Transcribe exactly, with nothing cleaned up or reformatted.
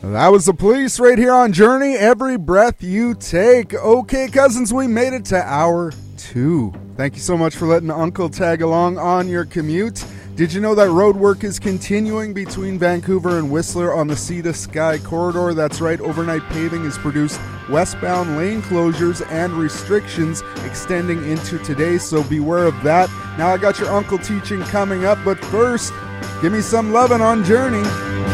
That was the Police right here on Journey, Every Breath You Take. Okay, cousins, we made it to hour two. Thank you so much for letting Uncle tag along on your commute. Did you know that road work is continuing between Vancouver and Whistler on the Sea to Sky corridor? That's right, overnight paving has produced westbound lane closures and restrictions extending into today, so beware of that. Now I got your Uncle teaching coming up, but first, give me some lovin' on Journey.